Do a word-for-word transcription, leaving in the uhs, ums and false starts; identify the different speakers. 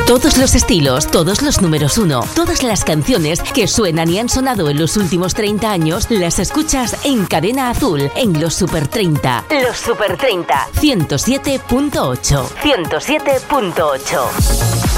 Speaker 1: Todos los estilos, todos los números uno, todas las canciones que suenan y han sonado en los últimos treinta años, las escuchas en Cadena Azul, en los Super treinta. Los Super treinta. ciento siete punto ocho. ciento siete punto ocho.